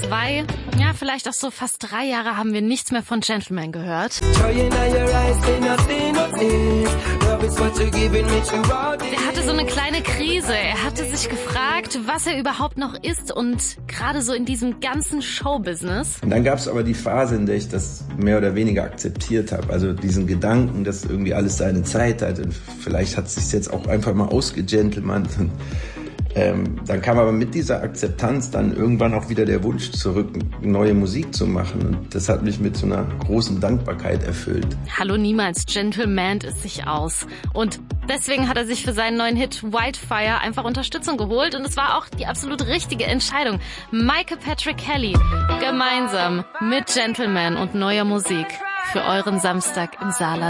ja vielleicht auch so fast 3 Jahre haben wir nichts mehr von Gentleman gehört. Er hatte so eine kleine Krise. Er hatte sich gefragt, was er überhaupt noch ist und gerade so in diesem ganzen Showbusiness. Und dann gab es aber die Phase, in der ich das mehr oder weniger akzeptiert habe. Also diesen Gedanken, dass irgendwie alles seine Zeit hat und vielleicht hat es sich jetzt auch einfach mal ausgegentlemannt. Dann kam aber mit dieser Akzeptanz dann irgendwann auch wieder der Wunsch zurück, neue Musik zu machen. Und das hat mich mit so einer großen Dankbarkeit erfüllt. Hallo niemals, Gentleman ist sich aus. Und deswegen hat er sich für seinen neuen Hit Wildfire einfach Unterstützung geholt. Und es war auch die absolut richtige Entscheidung. Michael Patrick Kelly gemeinsam mit Gentleman und neuer Musik für euren Samstag im Saarland.